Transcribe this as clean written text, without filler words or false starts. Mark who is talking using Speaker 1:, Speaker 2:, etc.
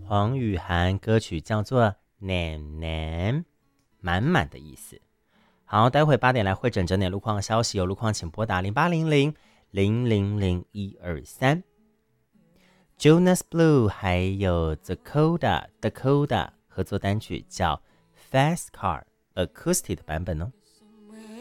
Speaker 1: 黄雨涵歌曲叫做黏黏，满满的意思。好，待会8点来会诊整点路况消息，有路况请拨打0800000123。Jonas Blue 还有 Dakota 合作单曲叫 Fast Car Acoustic 的版本哦。